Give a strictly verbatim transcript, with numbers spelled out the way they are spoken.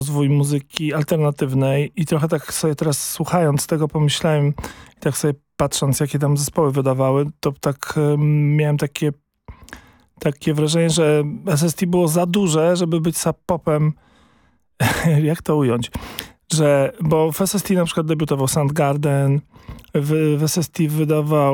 rozwój muzyki alternatywnej i trochę tak sobie teraz słuchając tego pomyślałem i tak sobie patrząc, jakie tam zespoły wydawały, to tak um, miałem takie takie wrażenie, że S S T było za duże, żeby być sub-popem. Jak to ująć? Że, bo w S S T na przykład debiutował Soundgarden, w, w S S T wydawał